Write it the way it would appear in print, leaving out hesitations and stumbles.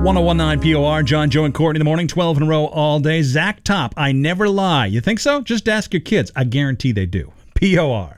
1019 POR, John, Joe, and Courtney in the morning, 12 in a row all day. Zach Top, I never lie. You think so? Just ask your kids. I guarantee they do. POR.